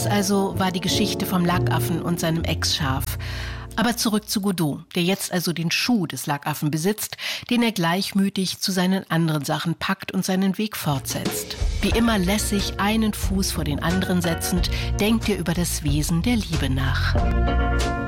also war die Geschichte vom Lackaffen und seinem Ex-Schaf. Aber zurück zu Godot, der jetzt also den Schuh des Lackaffen besitzt, den er gleichmütig zu seinen anderen Sachen packt und seinen Weg fortsetzt. Wie immer lässig einen Fuß vor den anderen setzend, denkt er über das Wesen der Liebe nach.